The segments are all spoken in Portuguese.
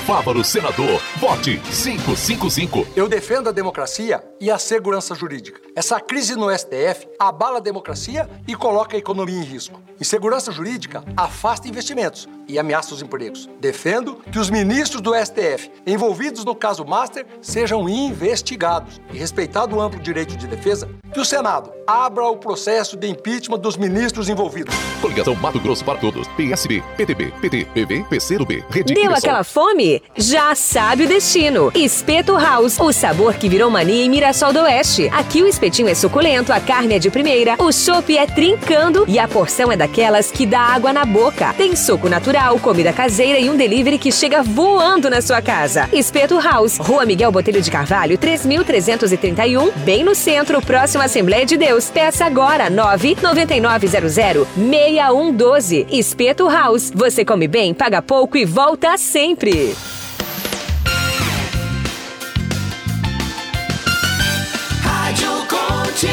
Fávaro, senador. Vote 555. Eu defendo a democracia e a segurança jurídica. Essa crise no STF abala a democracia e coloca a economia em risco. Insegurança jurídica afasta investimentos e ameaça os empregos. Defendo que os ministros do STF envolvidos no caso Master sejam investigados e, respeitado o amplo direito de defesa, que o Senado abra o processo de impeachment dos ministros envolvidos. Coligação Mato Grosso para Todos. PSB, PTB, PT, PV, PCdoB. Rede Deu Impressão. aquela fome? Já sabe o destino. Espeto House, o sabor que virou mania em Mirassol do Oeste. Aqui o espetinho é suculento, a carne é de primeira, o chopp é trincando e a porção é daquelas que dá água na boca. Tem suco natural, comida caseira e um delivery que chega voando na sua casa. Espeto House, Rua Miguel Botelho de Carvalho, 3.331, bem no centro, próximo à Assembleia de Deus. Peça agora, 99900-6112. Espeto House, você come bem, paga pouco e volta sempre. Rádio Conte.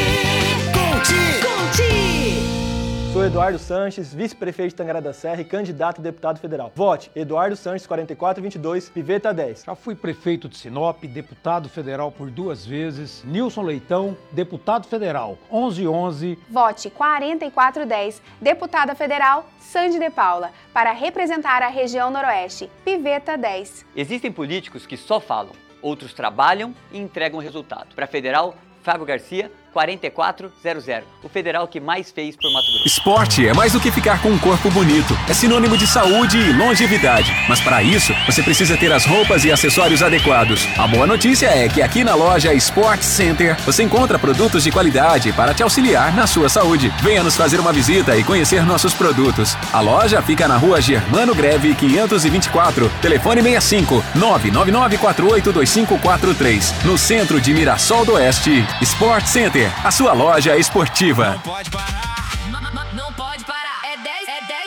Sou Eduardo Sanches, vice-prefeito de Tangará da Serra e candidato a deputado federal. Vote Eduardo Sanches 4422, Piveta 10. Já fui prefeito de Sinop, deputado federal por 2 vezes. Nilson Leitão, deputado federal, 1111. Vote 4410, deputada federal, Sandy de Paula, para representar a região noroeste, Piveta 10. Existem políticos que só falam, outros trabalham e entregam resultado. Para federal, Fábio Garcia, 4400, o federal que mais fez por Mato Grosso. Esporte é mais do que ficar com um corpo bonito. É sinônimo de saúde e longevidade. Mas para isso, você precisa ter as roupas e acessórios adequados. A boa notícia é que aqui na loja Sport Center, você encontra produtos de qualidade para te auxiliar na sua saúde. Venha nos fazer uma visita e conhecer nossos produtos. A loja fica na rua Germano Greve 524, telefone 65 999482543, no centro de Mirassol do Oeste. Sport Center, a sua loja esportiva. Não pode parar.